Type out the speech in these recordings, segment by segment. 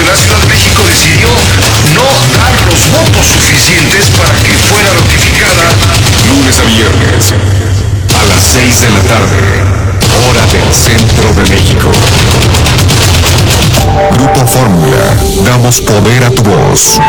la Ciudad de México decidió no dar los votos suficientes para que fuera ratificada lunes a viernes a las 6 de la tarde, hora del centro de México. Grupo Fórmula, damos poder a tu voz.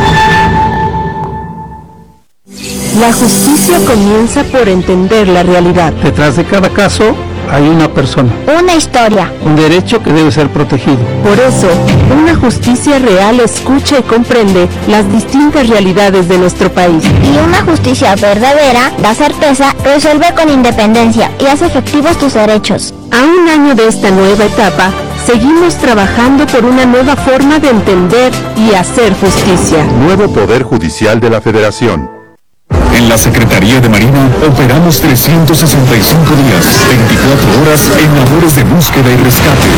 La justicia comienza por entender la realidad. Detrás de cada caso hay una persona. Una historia. Un derecho que debe ser protegido. Por eso, una justicia real escucha y comprende las distintas realidades de nuestro país. Y una justicia verdadera da certeza, resuelve con independencia y hace efectivos tus derechos. A un año de esta nueva etapa, seguimos trabajando por una nueva forma de entender y hacer justicia. Nuevo Poder Judicial de la Federación. En la Secretaría de Marina operamos 365 días, 24 horas en labores de búsqueda y rescate.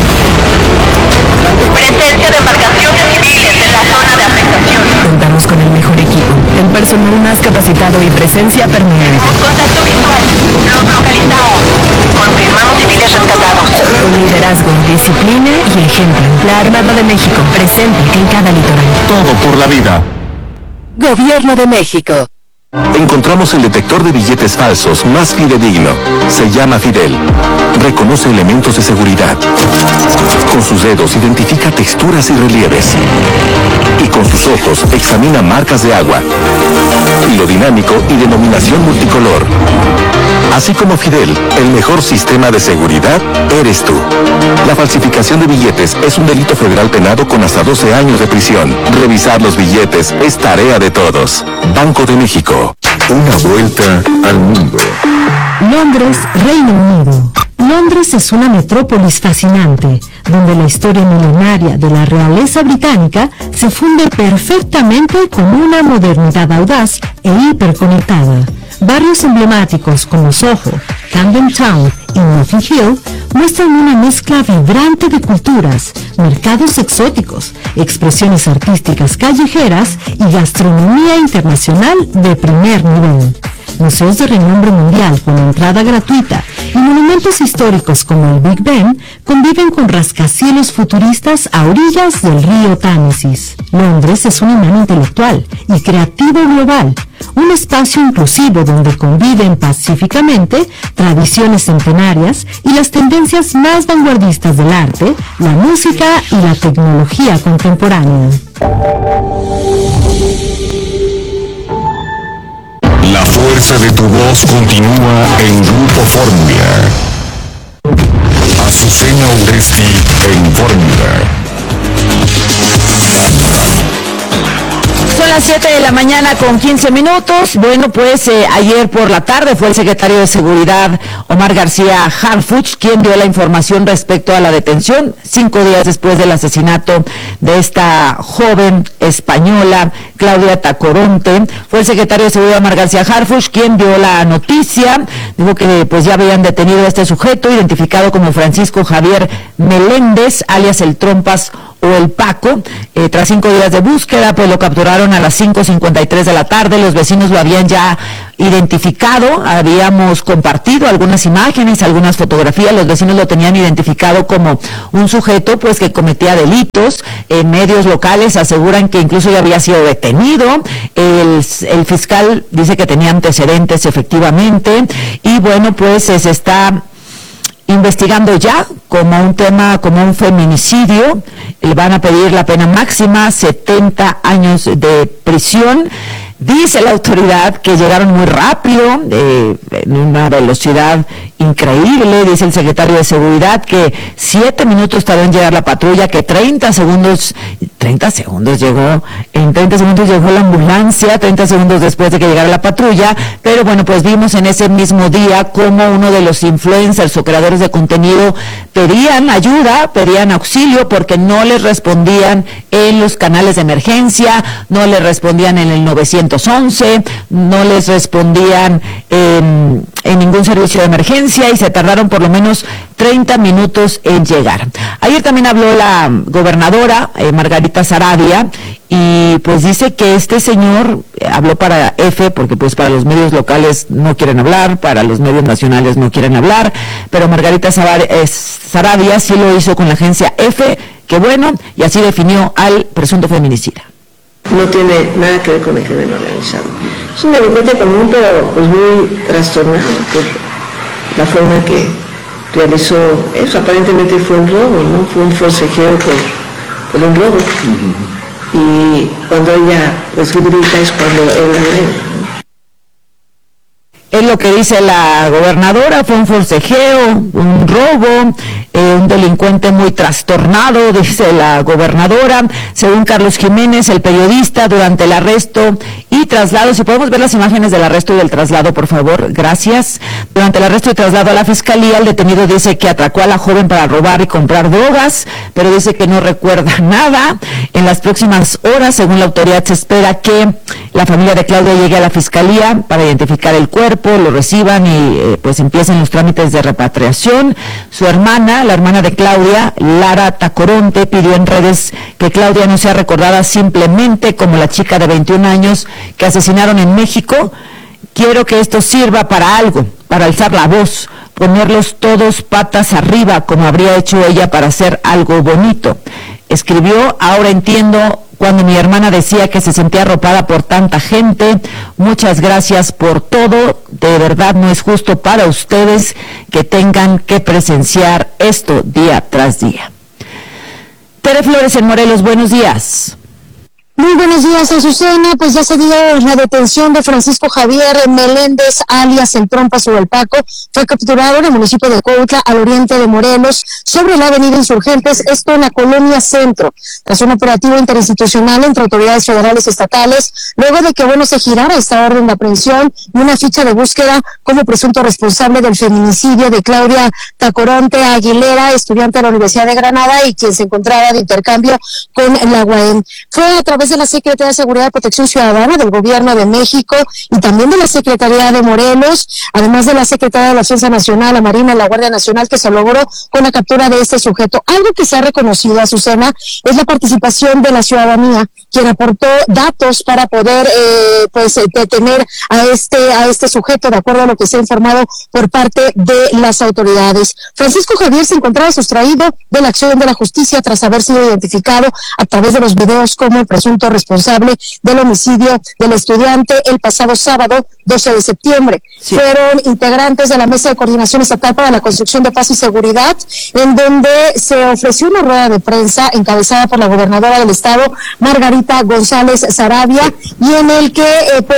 Presencia de embarcaciones civiles en la zona de afectación. Contamos con el mejor equipo, el personal más capacitado y presencia permanente. Contacto visual. Los localizamos. Confirmamos civiles rescatados. Con liderazgo, disciplina y ejemplo. La Armada de México, presente en cada litoral. Todo por la vida. Gobierno de México. Encontramos el detector de billetes falsos más fidedigno. Se llama Fidel. Reconoce elementos de seguridad. Con sus dedos identifica texturas y relieves. Y con sus ojos examina marcas de agua, hilo dinámico y denominación multicolor. Así como Fidel, el mejor sistema de seguridad eres tú. La falsificación de billetes es un delito federal penado con hasta 12 años de prisión. Revisar los billetes es tarea de todos. Banco de México. Una vuelta al mundo. Londres, Reino Unido. Londres es una metrópolis fascinante, donde la historia milenaria de la realeza británica se funde perfectamente con una modernidad audaz e hiperconectada. Barrios emblemáticos como Soho, Camden Town y Notting Hill muestran una mezcla vibrante de culturas, mercados exóticos, expresiones artísticas callejeras y gastronomía internacional de primer nivel. Museos de renombre mundial con entrada gratuita y monumentos históricos como el Big Ben conviven con rascacielos futuristas a orillas del río Támesis. Londres es un imán intelectual y creativo global, un espacio inclusivo donde conviven pacíficamente tradiciones centenarias y las tendencias más vanguardistas del arte, la música y la tecnología contemporánea. La fuerza de tu voz continúa en Grupo Fórmula. Azucena Uresti en Fórmula. Son las 7 de la mañana con 15 minutos. Bueno, pues ayer por la tarde fue el secretario de Seguridad, Omar García Harfuch, quien dio la información respecto a la detención 5 días después del asesinato de esta joven española, Claudia Tacoronte. Fue el secretario de Seguridad, Omar García Harfuch, quien dio la noticia. Dijo que pues ya habían detenido a este sujeto, identificado como Francisco Javier Meléndez, alias el Trompas o el Paco. Tras 5 días de búsqueda, pues lo capturaron a las 5:53 de la tarde. Los vecinos lo habían ya identificado, habíamos compartido algunas imágenes, algunas fotografías. Los vecinos lo tenían identificado como un sujeto pues que cometía delitos. Medios locales aseguran que incluso ya había sido detenido. El fiscal dice que tenía antecedentes efectivamente, y bueno, pues se está investigando ya como un tema, como un feminicidio. Le van a pedir la pena máxima, 70 años de prisión. Dice la autoridad que llegaron muy rápido, en una velocidad increíble. Dice el secretario de Seguridad que 7 minutos tardó en llegar la patrulla, que 30 segundos llegó, en 30 segundos llegó la ambulancia, 30 segundos después de que llegara la patrulla. Pero bueno, pues vimos en ese mismo día como uno de los influencers o creadores de contenido pedían ayuda, pedían auxilio, porque no les respondían en los canales de emergencia, no les respondían en el 911, no les respondían en ningún servicio de emergencia, y se tardaron por lo menos 30 minutos en llegar. Ayer también habló la gobernadora Margarita Saravia, y pues dice que este señor habló para F, porque pues para los medios locales no quieren hablar, para los medios nacionales no quieren hablar, pero Margarita Saravia sí lo hizo con la agencia F, que bueno, y así definió al presunto feminicida. No tiene nada que ver con el crimen organizado. Es un delincuente común, pero pues muy trastornado por la forma que realizó eso. Aparentemente fue un robo, ¿no? Fue un forcejeo por un robo. Y cuando ella pues grita es cuando él la ve. Es lo que dice la gobernadora, fue un forcejeo, un robo, un delincuente muy trastornado, dice la gobernadora. Según Carlos Jiménez, el periodista, durante el arresto y traslado, si podemos ver las imágenes del arresto y del traslado, por favor, gracias. Durante el arresto y traslado a la fiscalía, el detenido dice que atracó a la joven para robar y comprar drogas, pero dice que no recuerda nada. En las próximas horas, según la autoridad, se espera que la familia de Claudia llegue a la fiscalía para identificar el cuerpo, lo reciban y pues empiecen los trámites de repatriación. Su hermana, la hermana de Claudia, Lara Tacoronte, pidió en redes que Claudia no sea recordada simplemente como la chica de 21 años que asesinaron en México. Quiero que esto sirva para algo, para alzar la voz, ponerlos todos patas arriba, como habría hecho ella para hacer algo bonito. Escribió: ahora entiendo cuando mi hermana decía que se sentía arropada por tanta gente. Muchas gracias por todo. De verdad no es justo para ustedes que tengan que presenciar esto día tras día. Tere Flores en Morelos, buenos días. Muy buenos días, Azucena. Pues ya se dio la detención de Francisco Javier Meléndez, alias El Trompas o El Paco. Fue capturado en el municipio de Cuautla, al oriente de Morelos, sobre la avenida Insurgentes, esto en la colonia Centro. Tras un operativo interinstitucional entre autoridades federales y estatales, luego de que se girara esta orden de aprehensión y una ficha de búsqueda como presunto responsable del feminicidio de Claudia Tacoronte Aguilera, estudiante de la Universidad de Granada y quien se encontraba de intercambio con la UAM. Fue a través de la Secretaría de Seguridad y Protección Ciudadana del Gobierno de México y también de la Secretaría de Morelos, además de la Secretaría de la Defensa Nacional, la Marina y la Guardia Nacional, que se logró con la captura de este sujeto. Algo que se ha reconocido, Azucena, es la participación de la ciudadanía, quien aportó datos para poder detener a este sujeto, de acuerdo a lo que se ha informado por parte de las autoridades. Francisco Javier se encontraba sustraído de la acción de la justicia tras haber sido identificado a través de los videos como el presunto responsable del homicidio del estudiante el pasado sábado 12 de septiembre. Sí. Fueron integrantes de la Mesa de Coordinación Estatal para la Construcción de Paz y Seguridad, en donde se ofreció una rueda de prensa encabezada por la gobernadora del estado, Margarita González Saravia, y en el que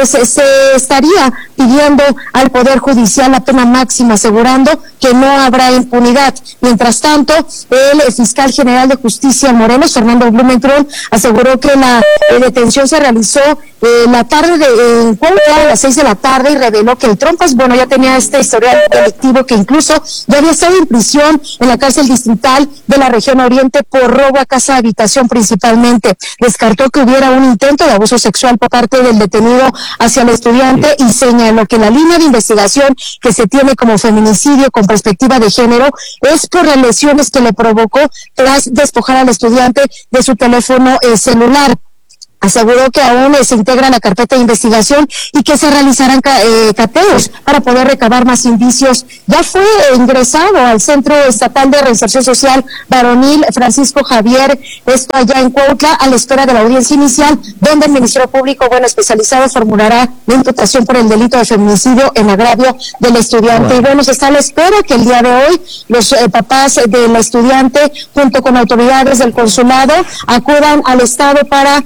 se estaría pidiendo al Poder Judicial la pena máxima, asegurando que no habrá impunidad. Mientras tanto, el fiscal general de Justicia en Morelos, Fernando Blumenthal, aseguró que la detención se realizó la tarde en Cuautla, a las 6 de la tarde, y reveló que el Trompas, ya tenía este historial delictivo, que incluso ya había estado en prisión en la cárcel distrital de la región oriente por robo a casa habitación principalmente. Descartó que hubiera un intento de abuso sexual por parte del detenido hacia el estudiante y señaló que la línea de investigación que se tiene como feminicidio con perspectiva de género es por las lesiones que le provocó tras despojar al estudiante de su teléfono celular. Aseguró que aún se integra la carpeta de investigación y que se realizarán cateos para poder recabar más indicios. Ya fue ingresado al Centro Estatal de Reinserción Social Varonil Francisco Javier, esto allá en Cuautla, a la espera de la audiencia inicial, donde el Ministerio Público especializado formulará la imputación por el delito de feminicidio en agravio del estudiante. Y se está a la espera que el día de hoy los papás de la estudiante, junto con autoridades del consulado, acudan al estado para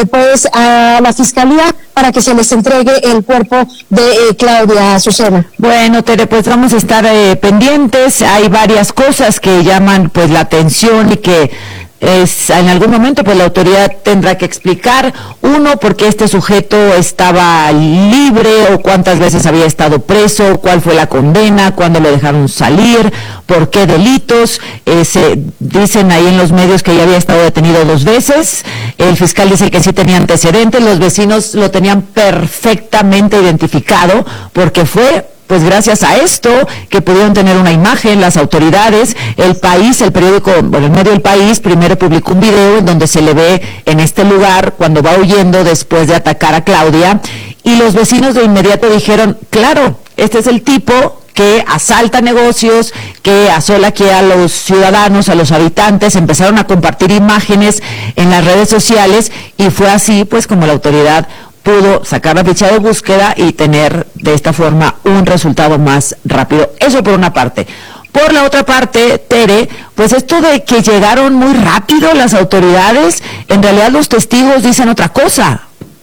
a la fiscalía para que se les entregue el cuerpo de Claudia Azucena. Bueno, Tere, pues vamos a estar pendientes. Hay varias cosas que llaman la atención y que en algún momento la autoridad tendrá que explicar. Uno, por qué este sujeto estaba libre, o cuántas veces había estado preso, cuál fue la condena, cuándo lo dejaron salir, por qué delitos. Se dicen ahí en los medios que ya había estado detenido 2 veces. El fiscal dice que sí tenía antecedentes. Los vecinos lo tenían perfectamente identificado porque fue pues gracias a esto, que pudieron tener una imagen, las autoridades, El País, el periódico, bueno, el medio El País, primero publicó un video en donde se le ve en este lugar cuando va huyendo después de atacar a Claudia, y los vecinos de inmediato dijeron, claro, este es el tipo que asalta negocios, que asola aquí a los ciudadanos, a los habitantes. Empezaron a compartir imágenes en las redes sociales y fue así pues como la autoridad pudo sacar la ficha de búsqueda y tener de esta forma un resultado más rápido. Eso por una parte. Por la otra parte, Tere, pues esto de que llegaron muy rápido las autoridades, en realidad los testigos dicen otra cosa.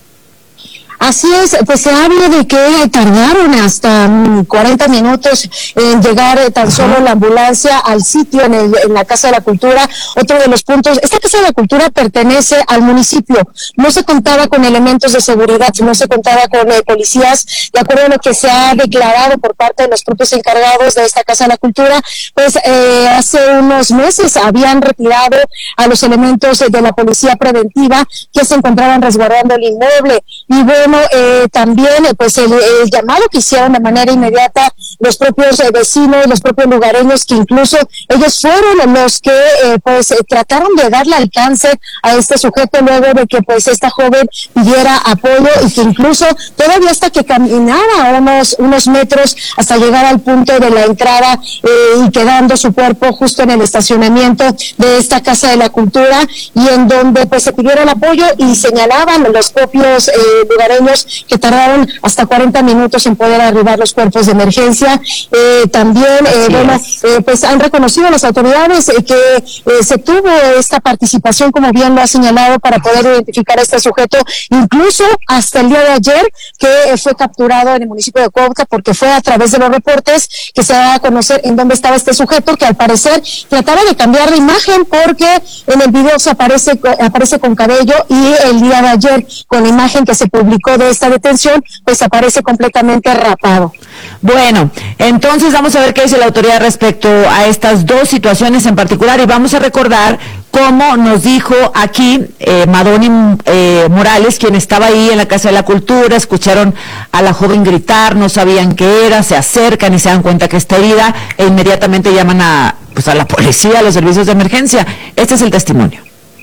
Así es, pues se habla de que tardaron hasta 40 minutos en llegar tan solo la ambulancia al sitio en la Casa de la Cultura. Otro de los puntos, esta Casa de la Cultura pertenece al municipio, no se contaba con elementos de seguridad, no se contaba con policías, de acuerdo a lo que se ha declarado por parte de los propios encargados de esta Casa de la Cultura, pues hace unos meses habían retirado a los elementos de la policía preventiva que se encontraban resguardando el inmueble. Y bueno, también pues el llamado que hicieron de manera inmediata los propios vecinos, los propios lugareños, que incluso ellos fueron los que pues trataron de darle alcance a este sujeto luego de que pues esta joven pidiera apoyo, y que incluso todavía hasta que caminara unos metros hasta llegar al punto de la entrada y quedando su cuerpo justo en el estacionamiento de esta Casa de la Cultura, y en donde pues se pidieron apoyo y señalaban los propios lugareños que tardaron hasta 40 minutos en poder arribar los cuerpos de emergencia. También, pues han reconocido las autoridades que se tuvo esta participación, como bien lo ha señalado, para poder identificar a este sujeto, incluso hasta el día de ayer, que fue capturado en el municipio de Cuautla, porque fue a través de los reportes que se da a conocer en dónde estaba este sujeto, que al parecer trataba de cambiar de imagen, porque en el video se aparece con cabello, y el día de ayer, con la imagen que se publicó de esta detención, pues aparece completamente rapado. Bueno, entonces vamos a ver qué dice la autoridad respecto a estas dos situaciones en particular, y vamos a recordar cómo nos dijo aquí Madoni Morales, quien estaba ahí en la Casa de la Cultura. Escucharon a la joven gritar, no sabían qué era, se acercan y se dan cuenta que está herida, e inmediatamente llaman a la policía, a los servicios de emergencia. Este es el testimonio.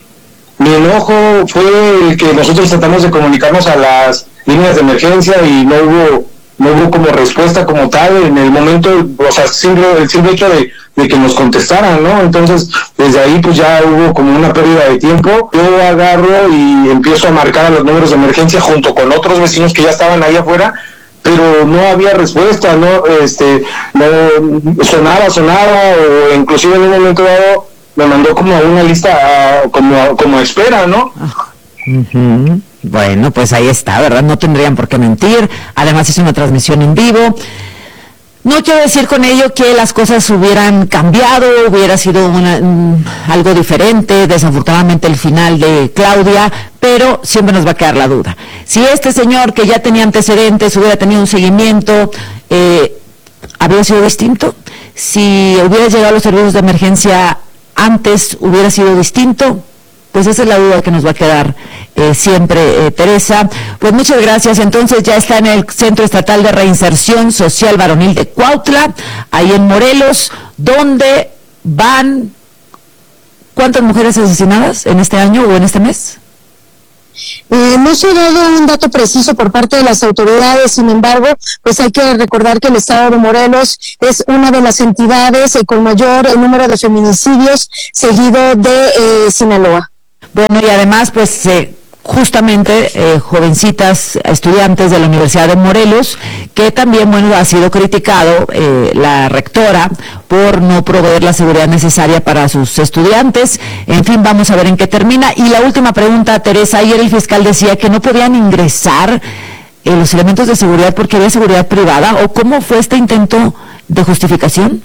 Mi enojo fue que nosotros tratamos de comunicarnos a las líneas de emergencia y no hubo como respuesta como tal en el momento, o sea, el simple hecho de que nos contestaran, ¿no? Entonces, desde ahí pues ya hubo como una pérdida de tiempo. Yo agarro y empiezo a marcar a los números de emergencia junto con otros vecinos que ya estaban ahí afuera, pero no había respuesta, no sonaba, o inclusive en un momento dado me mandó como a una lista como espera, ¿no? Uh-huh. Bueno, pues ahí está, ¿verdad? No tendrían por qué mentir. Además es una transmisión en vivo. No quiero decir con ello que las cosas hubieran cambiado, hubiera sido algo diferente, desafortunadamente el final de Claudia, pero siempre nos va a quedar la duda. Si este señor, que ya tenía antecedentes, hubiera tenido un seguimiento, ¿habría sido distinto? Si hubiera llegado a los servicios de emergencia antes, ¿hubiera sido distinto? Pues esa es la duda que nos va a quedar siempre, Teresa. Pues muchas gracias. Entonces ya está en el Centro Estatal de Reinserción Social Varonil de Cuautla, ahí en Morelos, donde van, ¿cuántas mujeres asesinadas en este año o en este mes? No se ha dado un dato preciso por parte de las autoridades, sin embargo, pues hay que recordar que el estado de Morelos es una de las entidades con mayor número de feminicidios, seguido de Sinaloa. Bueno, y además, pues justamente jovencitas, estudiantes de la Universidad de Morelos, que también, bueno, ha sido criticado la rectora por no proveer la seguridad necesaria para sus estudiantes. En fin, vamos a ver en qué termina. Y la última pregunta, Teresa, ayer el fiscal decía que no podían ingresar los elementos de seguridad porque había seguridad privada, ¿o cómo fue este intento de justificación?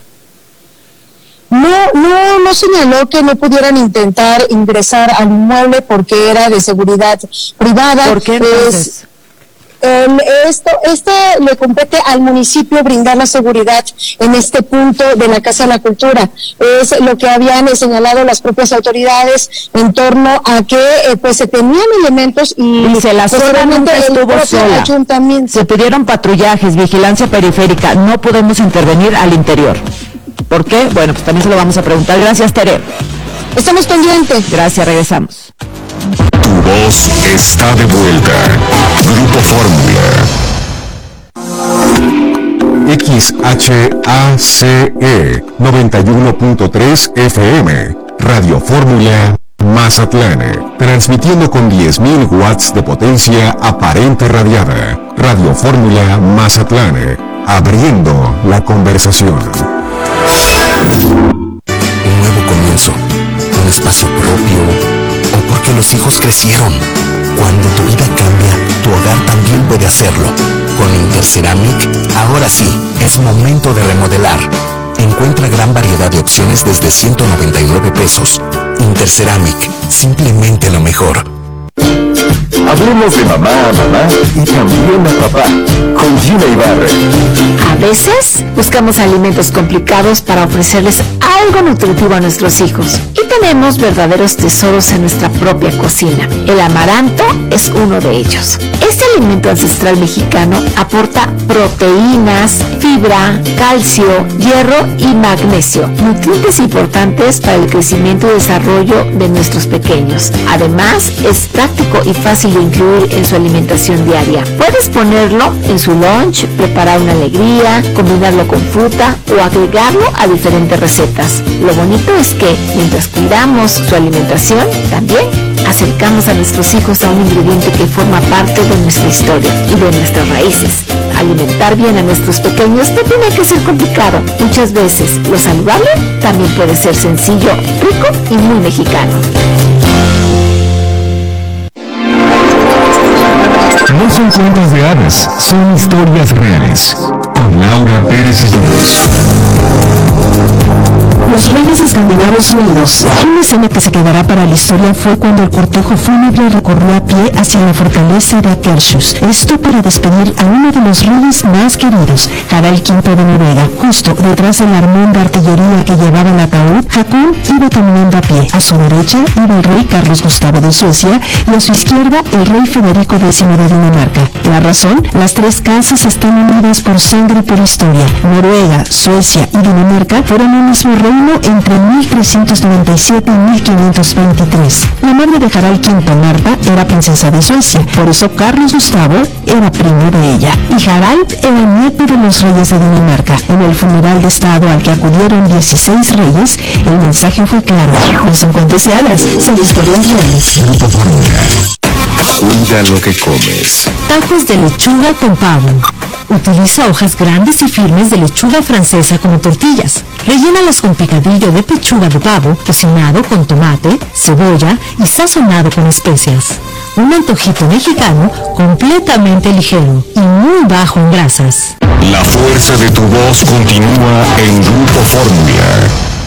No señaló que no pudieran intentar ingresar al inmueble porque era de seguridad privada. ¿Por qué entonces? Este le compete al municipio brindar la seguridad en este punto de la Casa de la Cultura. Es lo que habían señalado las propias autoridades en torno a que pues se tenían elementos y la zona nunca estuvo sola. Ayuntamiento. Se pidieron patrullajes, vigilancia periférica, no podemos intervenir al interior. ¿Por qué? Bueno, pues también se lo vamos a preguntar. Gracias, Tere. Estamos pendientes. Gracias, regresamos. Tu voz está de vuelta. Grupo Fórmula. XHACE 91.3 FM. Radio Fórmula Mazatlán. Transmitiendo con 10.000 watts de potencia aparente radiada. Radio Fórmula Mazatlán. Abriendo la conversación. Un nuevo comienzo, un espacio propio, o porque los hijos crecieron. Cuando tu vida cambia, tu hogar también puede hacerlo. Con Interceramic, ahora sí, es momento de remodelar. Encuentra gran variedad de opciones desde 199 pesos. Interceramic, simplemente lo mejor. Hablemos de mamá a mamá y también a papá, con Gina Ibarra. A veces buscamos alimentos complicados para ofrecerles algo nutritivo a nuestros hijos. Y tenemos verdaderos tesoros en nuestra propia cocina. El amaranto es uno de ellos. Este alimento ancestral mexicano aporta proteínas, fibra, calcio, hierro y magnesio, nutrientes importantes para el crecimiento y desarrollo de nuestros pequeños. Además, es práctico y fácil de incluir en su alimentación diaria. Puedes ponerlo en su lunch, preparar una alegría, combinarlo con fruta o agregarlo a diferentes recetas. Lo bonito es que, mientras cuidamos su alimentación, también acercamos a nuestros hijos a un ingrediente que forma parte de nuestra historia y de nuestras raíces. Alimentar bien a nuestros pequeños no tiene que ser complicado. Muchas veces lo saludable también puede ser sencillo, rico y muy mexicano. No son cuentos de hadas, son historias reales. Con Laura Pérez Islas. Los Reyes Escandinavos Unidos. Una escena que se quedará para la historia fue cuando el cortejo fúnebre recorrió a pie hacia la fortaleza de Akershus. Esto para despedir a uno de los reyes más queridos, Harald V de Noruega. Justo detrás del armón de artillería que llevaba el ataúd, Hakon iba caminando a pie. A su derecha iba el rey Carlos Gustavo de Suecia y a su izquierda el rey Federico X de Dinamarca. La razón, las tres casas están unidas por sangre y por historia. Noruega, Suecia y Dinamarca fueron un mismo reino entre 1397 y 1523. La madre de Harald V, Marta, era princesa de Suecia, por eso Carlos Gustavo era primo de ella, y Harald era nieto de los reyes de Dinamarca. En el funeral de estado al que acudieron 16 reyes, el mensaje fue claro: no son cuentos de hadas, son historias reales. Cuida lo que comes. Tacos de lechuga con pavo. Utiliza hojas grandes y firmes de lechuga francesa como tortillas. Rellénalas con picadillo de pechuga de pavo, cocinado con tomate, cebolla y sazonado con especias. Un antojito mexicano completamente ligero y muy bajo en grasas. La fuerza de tu voz continúa en Grupo Fórmula.